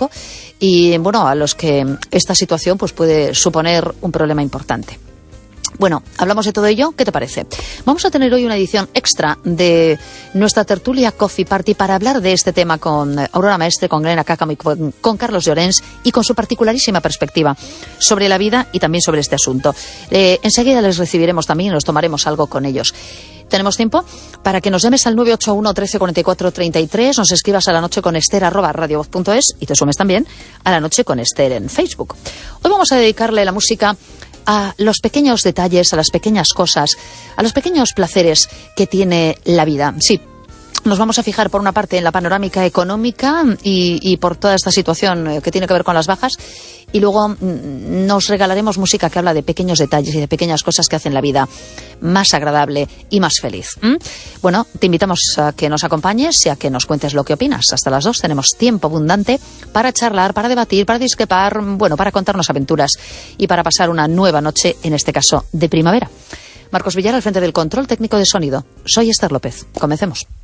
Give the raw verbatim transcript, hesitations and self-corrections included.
económico y, bueno, a los que esta situación pues puede suponer un problema importante. Bueno, hablamos de todo ello, ¿qué te parece? Vamos a tener hoy una edición extra de nuestra tertulia Coffee Party para hablar de este tema con Aurora Maestre, con Glena Cáccamo y con, con Carlos Llorens y con su particularísima perspectiva sobre la vida y también sobre este asunto. Eh, enseguida les recibiremos también y nos tomaremos algo con ellos. Tenemos tiempo para que nos llames al nueve ocho uno, trece, cuarenta y cuatro, treinta y tres, nos escribas a la noche con Esther arroba radiovoz punto es y te sumes también a la noche con Esther en Facebook. Hoy vamos a dedicarle la música a los pequeños detalles, a las pequeñas cosas, a los pequeños placeres que tiene la vida. Sí, nos vamos a fijar por una parte en la panorámica económica y, y por toda esta situación que tiene que ver con las bajas, y luego mm, nos regalaremos música que habla de pequeños detalles y de pequeñas cosas que hacen la vida más agradable y más feliz. ¿Mm? Bueno, te invitamos a que nos acompañes y a que nos cuentes lo que opinas. Hasta las dos tenemos tiempo abundante para charlar, para debatir, para discrepar, bueno, para contarnos aventuras y para pasar una nueva noche, en este caso de primavera. Marcos Villar al frente del control técnico de sonido. Soy Esther López. Comencemos.